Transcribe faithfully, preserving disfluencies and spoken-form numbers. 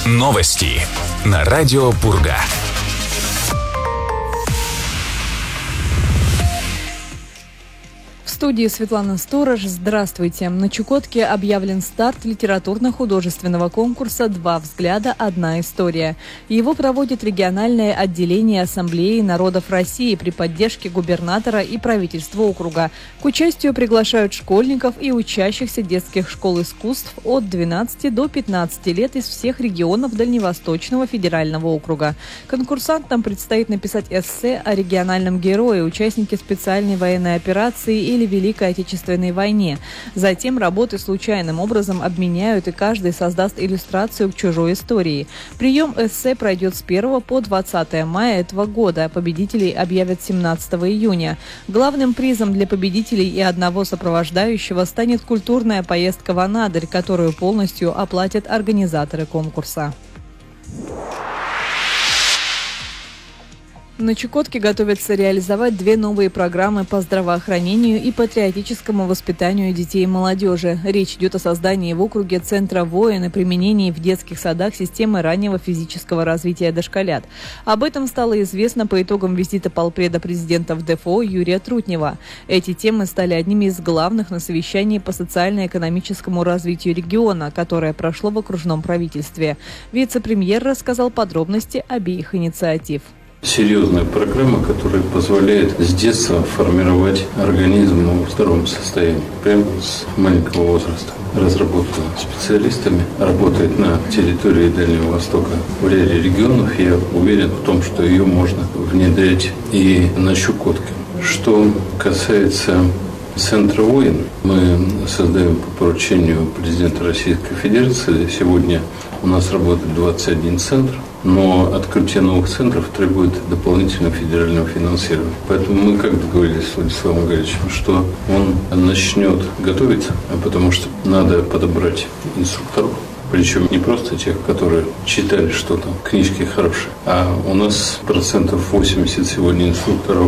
Новости на радио Пурга. В студии Светлана Сторож. Здравствуйте. На Чукотке объявлен старт литературно-художественного конкурса «Два взгляда. Одна история». Его проводит региональное отделение Ассамблеи народов России при поддержке губернатора и правительства округа. К участию приглашают школьников и учащихся детских школ искусств от двенадцати до пятнадцати лет из всех регионов Дальневосточного федерального округа. Конкурсантам предстоит написать эссе о региональном герое, участнике специальной военной операции или Великой Отечественной войне. Затем работы случайным образом обменяют, и каждый создаст иллюстрацию к чужой истории. Прием эссе пройдет с первого по двадцатое мая этого года. Победителей объявят семнадцатого июня. Главным призом для победителей и одного сопровождающего станет культурная поездка в Анадырь, которую полностью оплатят организаторы конкурса. На Чукотке готовятся реализовать две новые программы по здравоохранению и патриотическому воспитанию детей и молодежи. Речь идет о создании в округе Центра воин и применении в детских садах системы раннего физического развития дошколят. Об этом стало известно по итогам визита полпреда президента в ДФО Юрия Трутнева. Эти темы стали одними из главных на совещании по социально-экономическому развитию региона, которое прошло в окружном правительстве. Вице-премьер рассказал подробности обеих инициатив. Серьезная программа, которая позволяет с детства формировать организм в здоровом состоянии, прямо с маленького возраста. Разработана специалистами, работает на территории Дальнего Востока в ряде регионов. Я уверен в том, что ее можно внедрять и на Чукотке. Что касается Центра воин, мы создаем по поручению президента Российской Федерации. Сегодня у нас работает двадцать один центр, но открытие новых центров требует дополнительного федерального финансирования. Поэтому мы как договорились с Владиславом Игоревичем, что он начнет готовиться, потому что надо подобрать инструкторов. Причем не просто тех, которые читали что-то, книжки хорошие, а у нас процентов восемьдесят сегодня инструкторов